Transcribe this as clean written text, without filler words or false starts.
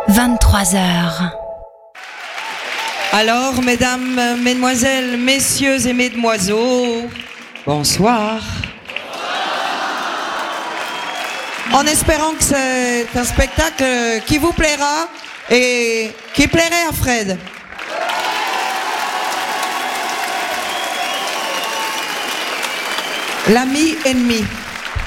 23h. Alors, mesdames, mesdemoiselles, messieurs et mesdemoiselles, bonsoir. En espérant que c'est un spectacle qui vous plaira et qui plairait à Fred. L'ami ennemi.